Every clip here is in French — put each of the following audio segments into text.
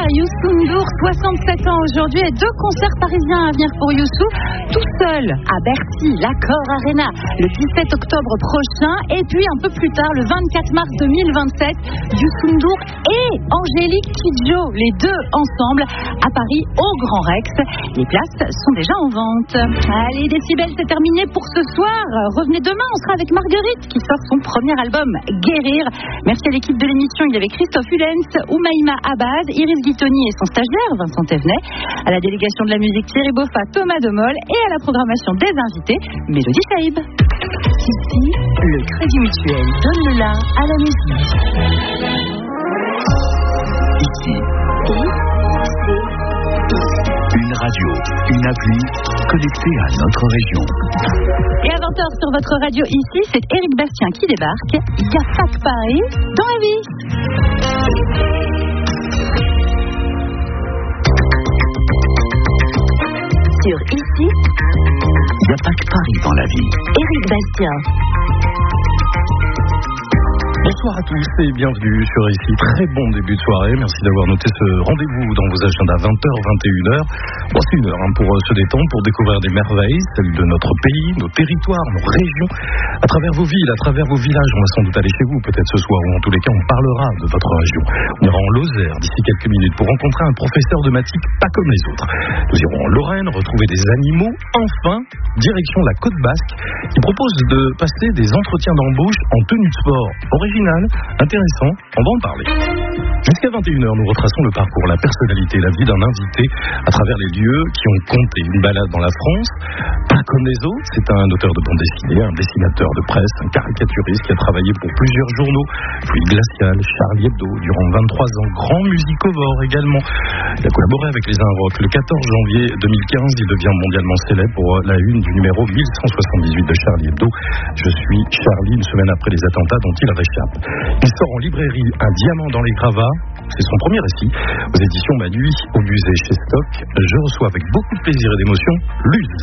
Youssou N'Dour, 67 ans aujourd'hui, et 2 concerts parisiens à venir pour Youssou, tout seul à Bercy, l'Accor Arena, le 17 octobre prochain, et puis un peu plus tard, le 24 mars 2027, Youssou N'Dour et Angélique Kidjo, les deux ensemble, à Paris, au Grand Rex. Les places sont déjà en vente. Allez, Décibel, c'est terminé pour ce soir. Revenez demain, on sera avec Marguerite, qui sort son premier album, Guérir. Merci à l'équipe de l'émission, il y avait Christophe Hulens, Oumaïma Abad, Iris Guitoni et son stagiaire, Vincent Thévenet, à la délégation de la musique Thierry Boffa, Thomas Demol, et à la programmation des invités, Mélodie Saïb. Ici, le Crédit Mutuel donne le la à la musique. Ici, une radio, une appli connectée à notre région. Et à 20h sur votre radio ici, c'est Éric Bastien qui débarque. Il n'y a pas que Paris dans la vie. Sur Ici, il n'y a pas que Paris dans la vie. Éric Bastien. Bonsoir à tous et bienvenue sur Ici. Très bon début de soirée. Merci d'avoir noté ce rendez-vous dans vos agendas 20h, 21h. Bon, c'est une heure pour se détendre, pour découvrir des merveilles, celles de notre pays, nos territoires, nos régions, à travers vos villes, à travers vos villages. On va sans doute aller chez vous peut-être ce soir, ou en tous les cas on parlera de votre région. On ira en Lozère d'ici quelques minutes pour rencontrer un professeur de maths pas comme les autres. Nous irons en Lorraine retrouver des animaux. Enfin, direction la Côte Basque qui propose de passer des entretiens d'embauche en tenue de sport. Original, intéressant, on va en parler. Jusqu'à 21h, nous retraçons le parcours, la personnalité, la vie d'un invité à travers les lieux qui ont compté une balade dans la France. Pas comme les autres, c'est un auteur de bande dessinée, un dessinateur de presse, un caricaturiste qui a travaillé pour plusieurs journaux, Fluide Glacial, Charlie Hebdo, durant 23 ans, grand musicovore également. Il a collaboré avec les Inrocks. Le 14 janvier 2015, il devient mondialement célèbre pour la une du numéro 1178 de Charlie Hebdo. Je suis Charlie, une semaine après les attentats dont il réchappe. Il sort en librairie Un diamant dans les gravats. C'est son premier récit. Aux éditions Ma nuit au musée chez Stock. Je reçois avec beaucoup de plaisir et d'émotion Luz.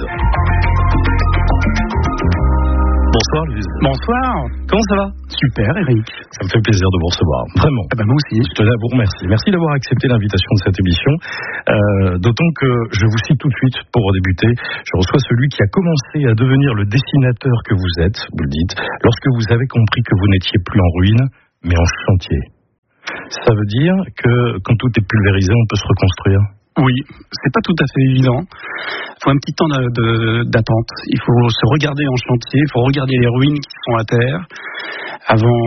Bonsoir Luz. Bonsoir. Comment ça va? Super Eric. Ça me fait plaisir de vous recevoir. Vraiment. Moi aussi. Je tenais à vous remercier. Merci d'avoir accepté l'invitation de cette émission. D'autant que je vous cite tout de suite pour débuter. Je reçois celui qui a commencé à devenir le dessinateur que vous êtes, vous le dites, lorsque vous avez compris que vous n'étiez plus en ruine, mais en chantier. Ça veut dire que quand tout est pulvérisé, on peut se reconstruire? Oui, c'est pas tout à fait évident. Il faut un petit temps d'attente. Il faut se regarder en chantier, il faut regarder les ruines qui sont à terre avant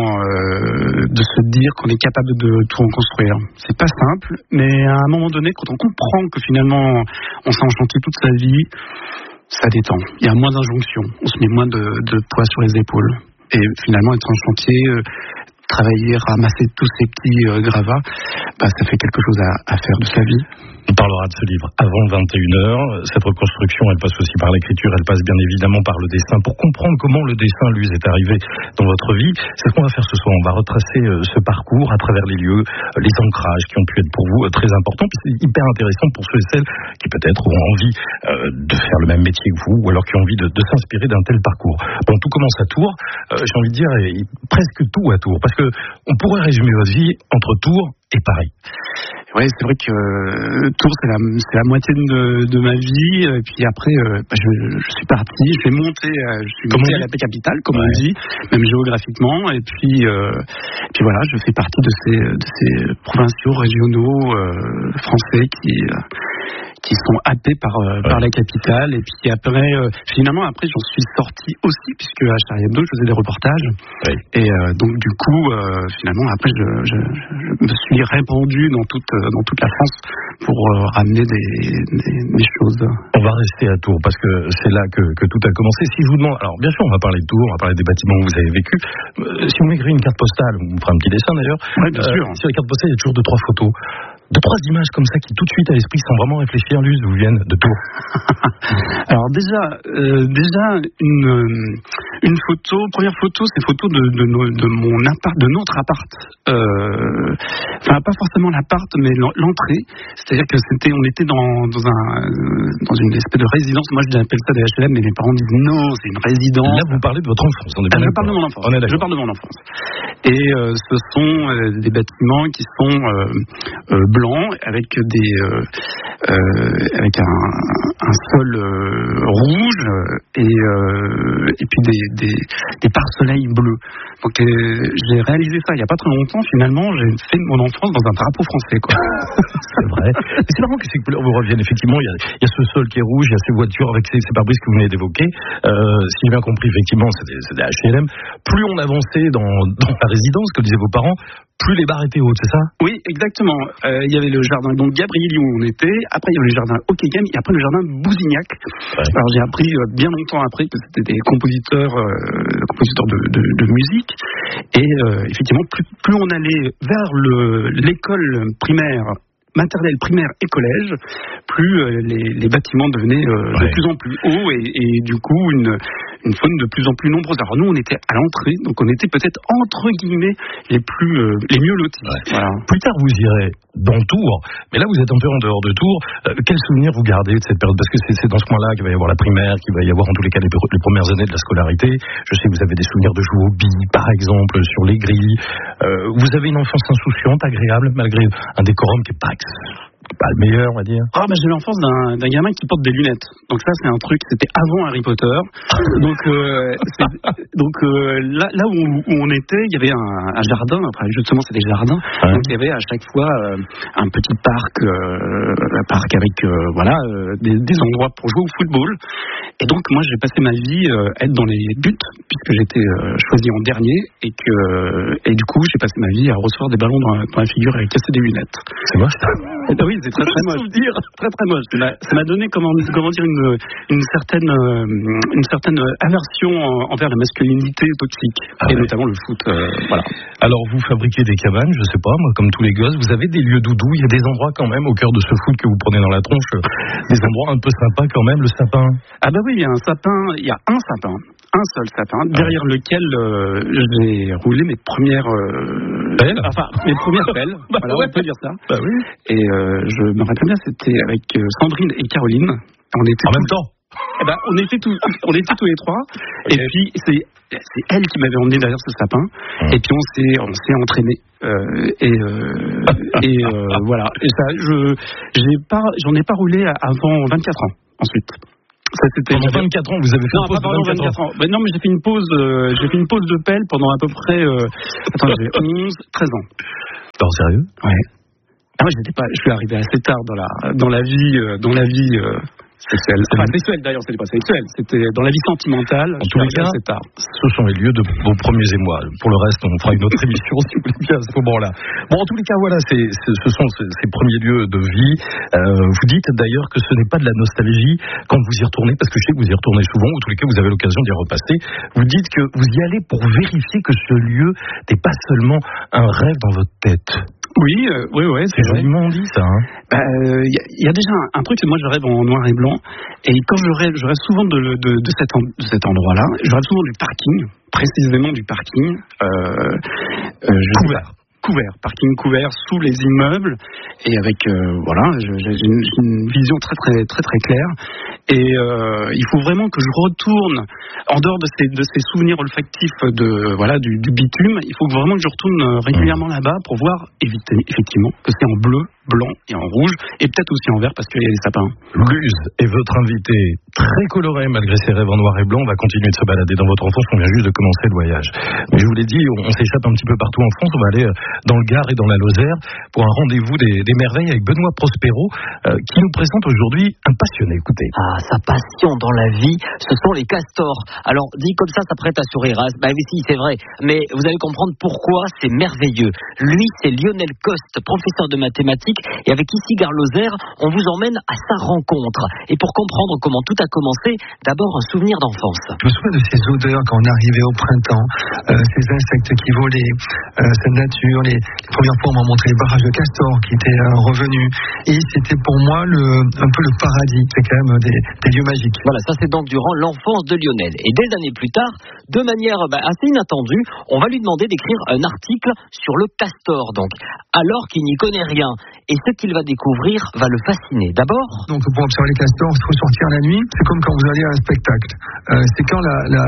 de se dire qu'on est capable de tout reconstruire. C'est pas simple, mais à un moment donné, quand on comprend que finalement on s'est en chantier toute sa vie, ça détend. Il y a moins d'injonctions, on se met moins de poids sur les épaules. Et finalement, être en chantier, travailler, ramasser tous ces petits gravats, ça fait quelque chose à faire de sa vie. On parlera de ce livre avant 21h. Cette reconstruction, elle passe aussi par l'écriture, elle passe bien évidemment par le dessin. Pour comprendre comment le dessin, Luz, est arrivé dans votre vie, c'est ce qu'on va faire ce soir. On va retracer ce parcours à travers les lieux, les ancrages qui ont pu être pour vous très importants. Puis c'est hyper intéressant pour ceux et celles qui peut-être ont envie de faire le même métier que vous, ou alors qui ont envie de s'inspirer d'un tel parcours. Bon, tout commence à Tours. J'ai envie de dire presque tout à Tours, parce que on pourrait résumer votre vie entre Tours et Paris. Ouais, c'est vrai que Tours, c'est la moitié de ma vie. Et puis après, je suis parti, je suis monté à la capitale, comme on dit, même géographiquement. Et puis voilà, je fais partie de ces provinciaux, régionaux français qui sont happés par la capitale. Et puis après, finalement, j'en suis sorti aussi, puisque à Charlie Hebdo, je faisais des reportages. Oui. Et donc, du coup, finalement, après, je me suis répandu dans toute la France pour ramener des choses. On va rester à Tours, parce que c'est là que tout a commencé. Si je vous demande, alors bien sûr, on va parler de Tours, on va parler des bâtiments où vous avez vécu. Si vous m'écrivez une carte postale, on vous fera un petit dessin d'ailleurs. Oui, bien sûr. Sur la carte postale, il y a toujours 2-3 photos. 2-3 images comme ça qui tout de suite à l'esprit sans vraiment réfléchir, Luz, d'où viennent de Tours. Alors déjà une photo, première photo, c'est photo de mon appart, de notre appart. pas forcément l'appart, mais l'entrée. C'est-à-dire que on était dans une espèce de résidence. Moi, j'appelle ça des HLM, mais mes parents disent non, c'est une résidence. Là, vous parlez de votre enfance. Je parle de mon enfance. Je parle de mon enfance. Et ce sont des bâtiments qui sont blancs avec avec un sol rouge et puis des pare-soleils bleus. Donc j'ai réalisé ça il y a pas très longtemps. Finalement, j'ai fait mon enfance dans un drapeau français, quoi. C'est vrai. Et c'est marrant que ces couleurs vous reviennent. Effectivement, il y a ce sol qui est rouge, il y a ces voitures avec ces pare-brises que vous venez d'évoquer. Si j'ai bien compris, effectivement, c'est des HLM. Plus on avançait dans la résidence, que disaient vos parents, plus les barres étaient hautes, c'est ça? Oui, exactement. Il y avait le jardin donc Gabrieli où on était. Après, il y avait le jardin Hockeghem et après le jardin Bousignac. Ouais. Alors j'ai appris bien longtemps après que c'était des compositeurs de musique. Et effectivement, plus on allait vers l'école primaire, maternelle, primaire et collège, plus les bâtiments devenaient de plus en plus hauts et du coup une faune de plus en plus nombreuse. Alors nous, on était à l'entrée, donc on était peut-être entre guillemets les mieux lotis. Ouais. Voilà. Plus tard, vous irez dans Tours, mais là, vous êtes un peu en dehors de Tours. Quel souvenir vous gardez de cette période? Parce que c'est dans ce coin-là qu'il va y avoir la primaire, qu'il va y avoir en tous les cas les premières années de la scolarité. Je sais que vous avez des souvenirs de jouer aux billes, par exemple, sur les grilles. Vous avez une enfance insouciante, agréable, malgré un décorum qui est pas le meilleur, on va dire. Ah, j'ai l'enfance d'un gamin qui porte des lunettes. Donc ça, c'est un truc, c'était avant Harry Potter. Donc là où on était, il y avait un jardin. Après, justement, c'est des jardins. Ouais. Donc il y avait à chaque fois un petit parc avec des endroits pour jouer au football. Et donc moi, j'ai passé ma vie être dans les buts puisque j'étais choisi en dernier et du coup, j'ai passé ma vie à recevoir des ballons dans la figure et à casser des lunettes. C'est moche. Oui, c'est très très moche. Très très moche. Ça m'a donné comment dire une certaine aversion envers la masculinité toxique et notamment le foot. Voilà. Alors vous fabriquez des cabanes, je sais pas moi, comme tous les gosses. Vous avez des lieux doudou. Il y a des endroits quand même au cœur de ce foot que vous prenez dans la tronche, des endroits un peu sympas quand même. Le sapin. Ah bah oui, il y a un sapin. Il y a un sapin. Un seul sapin, derrière lequel j'ai roulé mes premières pelles. Enfin, mes premières pelles. Voilà, on peut dire ça. Bah oui. Et je me rappelle bien, c'était avec Sandrine et Caroline. On était en même temps. On était tous les trois. Okay. Et puis c'est elle qui m'avait emmené derrière ce sapin. Et puis on s'est entraînés. Voilà. Et ça, j'en ai pas roulé avant 24 ans. Ensuite. Pendant 24 ans, vous avez fait une pause de 24 ans. Non, mais j'ai fait une pause de pelle pendant à peu près j'ai 13 ans. Non, sérieux? Ouais. Ah ouais, je suis arrivé assez tard dans la vie sexuelle. Enfin, sexuelle d'ailleurs, c'était pas sexuel, c'était dans la vie sentimentale. En tous les cas, assez tard. Ce sont les lieux de vos premiers émois. Pour le reste, on fera une autre émission si vous voulez bien à ce moment-là. Bon, en tous les cas, voilà, ce sont ces premiers lieux de vie. Vous dites d'ailleurs que ce n'est pas de la nostalgie quand vous y retournez, parce que je sais que vous y retournez souvent, ou en tous les cas, vous avez l'occasion d'y repasser. Vous dites que vous y allez pour vérifier que ce lieu n'est pas seulement un rêve dans votre tête. Oui, c'est joliment dit ça. Il y a déjà un truc, c'est moi je rêve en noir et blanc, et quand je rêve souvent de cet endroit-là, je rêve souvent du parking, précisément du parking parking couvert sous les immeubles, et avec j'ai une vision très très très très claire. Et il faut vraiment que je retourne en dehors de ces souvenirs olfactifs du bitume. Il faut vraiment que je retourne régulièrement là-bas pour voir effectivement que c'est en bleu, blanc et en rouge, et peut-être aussi en vert parce qu'il y a des sapins. Luz est votre invité, très coloré malgré ses rêves en noir et blanc. On va continuer de se balader dans votre enfance. On vient juste de commencer le voyage. Mais je vous l'ai dit, on s'échappe un petit peu partout en France. On va aller dans le Gard et dans la Lozère pour un rendez-vous des merveilles avec Benoît Prospero qui nous présente aujourd'hui un passionné. Écoutez. Ah, sa passion dans la vie, ce sont les castors. Alors, dit comme ça prête à sourire. Hein. Bah oui, si, c'est vrai. Mais vous allez comprendre pourquoi c'est merveilleux. Lui, c'est Lionel Coste, professeur de mathématiques scientifique. Et avec Issy Garloser, on vous emmène à sa rencontre. Et pour comprendre comment tout a commencé, d'abord un souvenir d'enfance. Je me souviens de ces odeurs quand on arrivait au printemps, ces insectes qui volaient, cette nature. Les premières fois, on m'a montré les barrages de castors qui étaient revenus. Et c'était pour moi un peu le paradis. C'est quand même des lieux magiques. Voilà, ça c'est donc durant l'enfance de Lionel. Et des années plus tard, de manière assez inattendue, on va lui demander d'écrire un article sur le castor, donc, alors qu'il n'y connaît rien. Et ce qu'il va découvrir va le fasciner. D'abord... Donc pour observer les castors, il faut sortir la nuit. C'est comme quand vous allez à un spectacle. C'est quand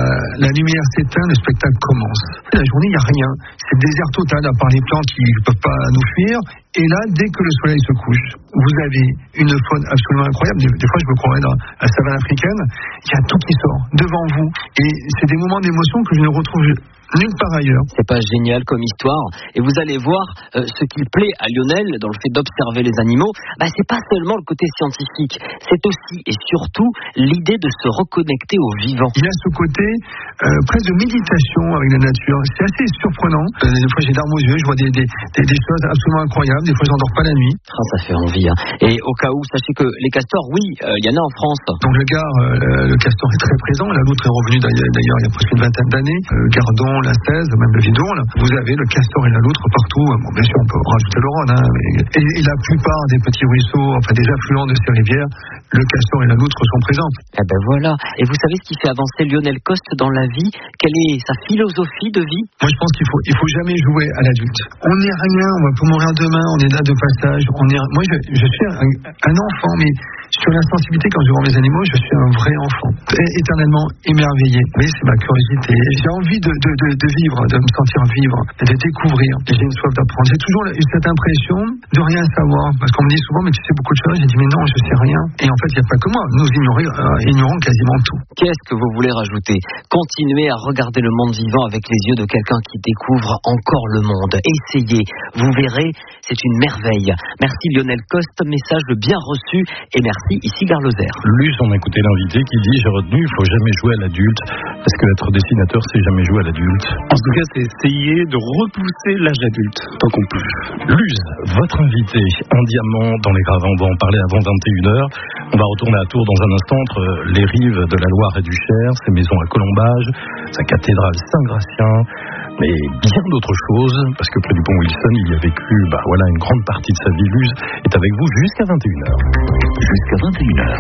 la lumière s'éteint, le spectacle commence. La journée, il n'y a rien. C'est désert total, à part les plantes qui ne peuvent pas nous fuir. Et là, dès que le soleil se couche, vous avez une faune absolument incroyable. Des fois, je me croirais dans la savane africaine. Il y a tout qui sort devant vous. Et c'est des moments d'émotion que je ne retrouve nulle part ailleurs. C'est pas génial comme histoire. Et vous allez voir ce qui plaît à Lionel dans le fait d'observer les animaux. C'est pas seulement le côté scientifique. C'est aussi et surtout l'idée de se reconnecter au vivant. Il y a ce côté presque de méditation avec la nature. C'est assez surprenant. Des fois, j'ai larmes aux yeux. Je vois des choses absolument incroyables. Des fois, je n'endors pas la nuit. Ça fait envie. Hein. Et au cas où, sachez que les castors, oui, il y en a en France. Donc le Gard, le castor est très présent. La loutre est revenue d'ailleurs il y a presque une vingtaine d'années. Gardon, la 16, même le Vidon, vous avez le castor et la loutre partout. Bon, bien sûr, on peut rajouter le Rhône. Et la plupart des petits ruisseaux, enfin des affluents de ces rivières, le castor et la loutre sont présents. Voilà. Et vous savez ce qui fait avancer Lionel Coste dans la vie? Quelle est sa philosophie de vie? Moi, je pense qu'il faut jamais jouer à l'adulte. On n'est rien, on va pas mourir demain, on est là de passage. Moi, je suis un enfant, mais sur la sensibilité, quand je vois mes animaux, je suis un vrai enfant, éternellement émerveillé. Vous voyez, c'est ma curiosité. J'ai envie de vivre, de me sentir vivre, de découvrir. J'ai une soif d'apprendre. J'ai toujours cette impression de rien savoir. Parce qu'on me dit souvent, mais tu sais beaucoup de choses. J'ai dit, mais non, je sais rien. Et en fait, il n'y a pas que moi. Nous ignorons quasiment tout. Qu'est-ce que vous voulez rajouter? Continuez à regarder le monde vivant avec les yeux de quelqu'un qui découvre encore le monde. Essayez. Vous verrez, c'est une merveille. Merci Lionel Coste, message bien reçu. Et merci Issy Garloser. Luz, on a écouté l'invité qui dit, j'ai retenu, il faut jamais jouer à l'adulte, parce que être dessinateur, c'est jamais jouer à l'adulte. En tout cas, c'est essayer de repousser l'âge adulte, tant qu'on peut. Luz, votre invité, un diamant dans les gravats, on va en parler avant 21h. On va retourner à Tours dans un instant, entre les rives de la Loire et du Cher, ses maisons à Colombage, sa cathédrale Saint-Gratien, mais bien d'autres choses, parce que près du pont Wilson, il y a vécu une grande partie de sa vie. Luz est avec vous jusqu'à 21h. Jusqu'à 21h.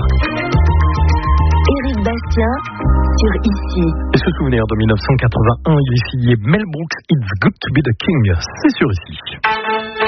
Éric Bastien sur Issy. Et ce souvenir de 1981, il est signé Mel Brooks, It's Good to be the King. C'est sur Issy.